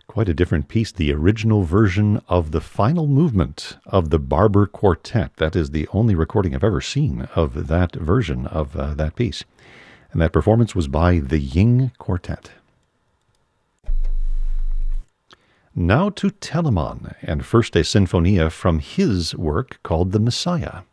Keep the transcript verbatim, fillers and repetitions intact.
Quite a different piece, the original version of the final movement of the Barber Quartet. That is the only recording I've ever seen of that version of uh, that piece. And that performance was by the Ying Quartet. Now to Telemann, and first a sinfonia from his work called The Messiah.